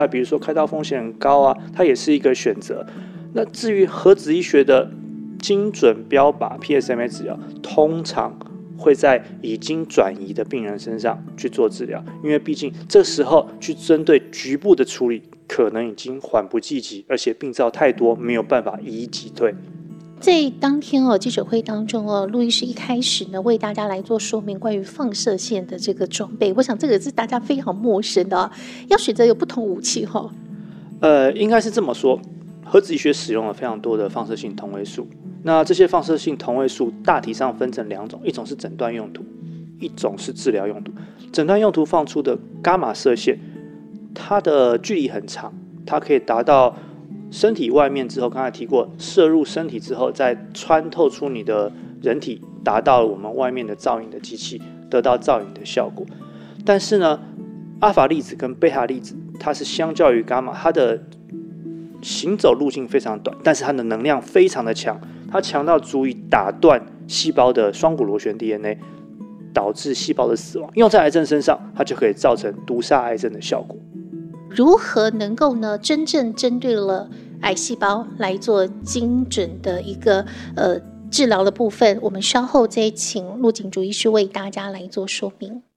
比如说开刀风险很高啊，它也是一个选择。那至于核子医学的精准标靶 PSMA 治疗，通常会在已经转移的病人身上去做治疗，因为毕竟这时候去针对局部的处理，可能已经缓不济急，而且病灶太多，没有办法一一击退。 在当天记者会当中陆医师一开始呢为大家来做说明关于放射线的这个装备，我想这个是大家非常陌生的要选择有不同武器应该是这么说，核子医学使用了非常多的放射性同位素，那这些放射性同位素大体上分成2种，一种是诊断用途，一种是治疗用途。诊断用途放出的伽马射线，它的距离很长，它可以达到身体外面之后，刚才提过，射入身体之后，再穿透出你的人体，达到我们外面的造影的机器，得到造影的效果。但是呢，阿法粒子跟贝塔粒子，它是相较于伽马，它的行走路径非常短，但是它的能量非常的强，它强到足以打断细胞的双股螺旋 DNA， 导致细胞的死亡。用在癌症身上，它就可以造成毒杀癌症的效果。 如何能够呢真正针对了癌细胞来做精准的一个治疗的部分，我们稍后再请陆景竹医师为大家来做说明。